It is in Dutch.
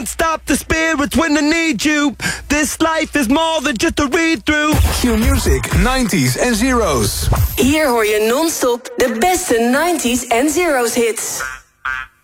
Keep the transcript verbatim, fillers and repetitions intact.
Stop the spirits when I need you. This life is more than just a read-through. Q-Music, nineties en zeros. Hier hoor je non-stop de beste nineties en zeros hits.